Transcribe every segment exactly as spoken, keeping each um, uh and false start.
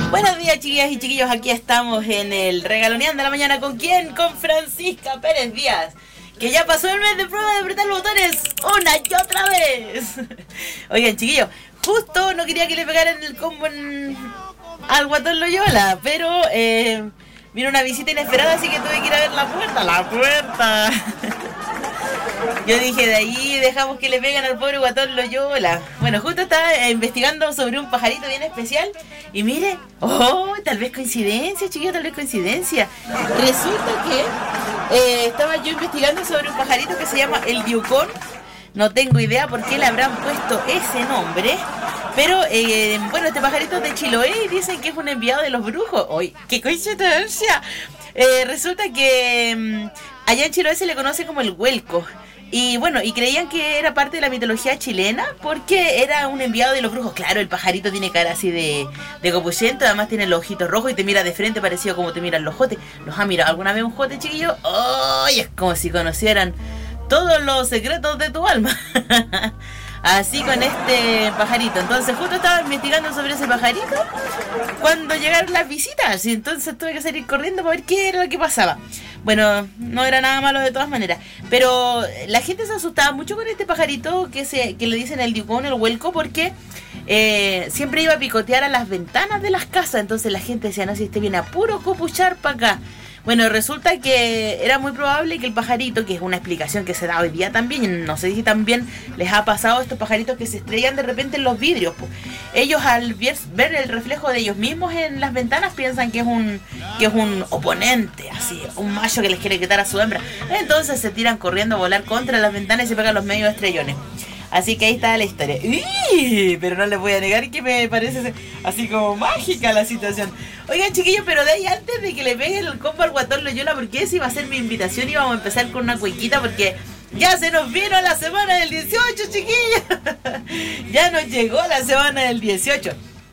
Buenos días, chiquillas y chiquillos, aquí estamos en el Regaloneando de la Mañana. ¿Con quién? Con Francisca Pérez Díaz, que ya pasó el mes de prueba de apretar los botones una y otra vez. Oigan, chiquillos, justo no quería que le pegaran el combo en... al Guatón Loyola, pero eh, vino una visita inesperada, así que tuve que ir a ver la puerta, la puerta. Yo dije, de ahí dejamos que le peguen al pobre Guatón Loyola. Bueno, justo estaba eh, investigando sobre un pajarito bien especial. Y mire, oh, tal vez coincidencia, chiquillos, tal vez coincidencia. Resulta que eh, estaba yo investigando sobre un pajarito que se llama el diucón. No tengo idea por qué le habrán puesto ese nombre. Pero, eh, bueno, este pajarito es de Chiloé y dicen que es un enviado de los brujos. ¡Uy, qué coincidencia! Eh, resulta que um, allá en Chiloé se le conoce como el huelco. Y bueno, y creían que era parte de la mitología chilena porque era un enviado de los brujos. Claro, el pajarito tiene cara así de, de copuchento, además tiene los ojitos rojos y te mira de frente parecido como te miran los jotes. ¿Los ha mirado alguna vez un jote, chiquillo? ¡Oh! Es como si conocieran todos los secretos de tu alma. Así con este pajarito. Entonces justo estaba investigando sobre ese pajarito cuando llegaron las visitas, y entonces tuve que salir corriendo para ver qué era lo que pasaba. Bueno, no era nada malo de todas maneras, pero la gente se asustaba mucho con este pajarito que se que le dicen el diucón, el huelco, porque eh, siempre iba a picotear a las ventanas de las casas. Entonces la gente decía, no, si este viene a puro copuchar para acá. Bueno, resulta que era muy probable que el pajarito, que es una explicación que se da hoy día también, no sé si también les ha pasado a estos pajaritos que se estrellan de repente en los vidrios, pues. Ellos al ver, ver el reflejo de ellos mismos en las ventanas piensan que es un que es un oponente, así, un macho que les quiere quitar a su hembra. Entonces se tiran corriendo a volar contra las ventanas y se pegan los medios estrellones. Así que ahí está la historia. ¡Uy! Pero no les voy a negar que me parece así como mágica la situación. Oigan, chiquillos, pero de ahí antes de que le peguen el combo al Guatón Loyola, porque esa iba a ser mi invitación y vamos a empezar con una cuequita porque ya se nos vino la semana del dieciocho, chiquillos. Ya nos llegó la semana del dieciocho.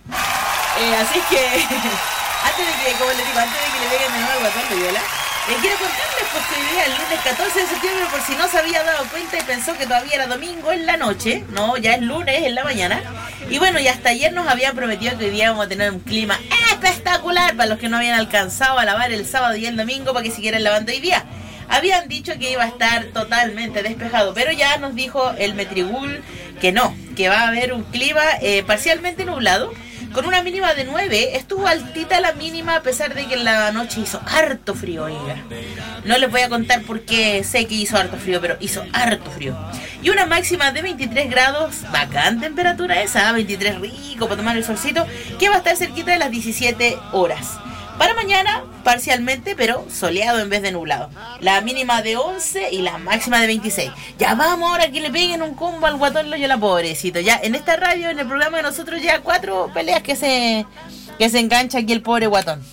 Eh, así que, antes de que, como les digo, antes de que le peguen el al Guatón Loyola, Eh, quiero contarles pues que hoy día, el lunes catorce de septiembre, por si no se había dado cuenta y pensó que todavía era domingo en la noche, no, ya es lunes en la mañana. Y bueno, y hasta ayer nos habían prometido que hoy día vamos a tener un clima espectacular para los que no habían alcanzado a lavar el sábado y el domingo, para que siguieran lavando hoy día. Habían dicho que iba a estar totalmente despejado, pero ya nos dijo el Metribul que no, que va a haber un clima eh, parcialmente nublado, con una mínima de nueve. Estuvo altita la mínima a pesar de que en la noche hizo harto frío, oiga. No les voy a contar por qué sé que hizo harto frío, pero hizo harto frío. Y una máxima de veintitrés grados, bacán temperatura esa, veintitrés rico para tomar el solcito, que va a estar cerquita de las diecisiete horas. Para mañana, parcialmente, pero soleado en vez de nublado. La mínima de once y la máxima de veintiséis. Ya vamos ahora que le peguen un combo al Guatón Loyola, pobrecito. Ya en esta radio, en el programa de nosotros, ya cuatro peleas que se, que se engancha aquí el pobre Guatón.